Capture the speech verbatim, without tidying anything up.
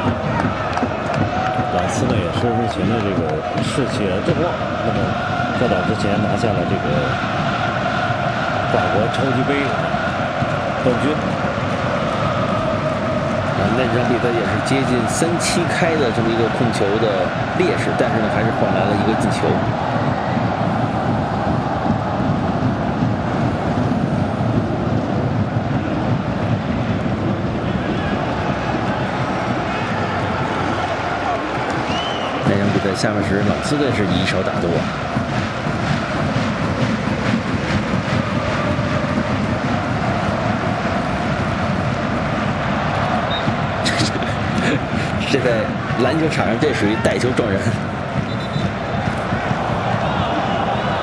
朗斯呢也是目前的这个士气正旺，那么较早之前拿下了这个法国超级杯冠军。 啊，那场比赛也是接近三七开的这么一个控球的劣势，但是呢，还是换来了一个进球。那场比赛下半时，朗斯队是以少打多。这在篮球场上，这属于带球撞人。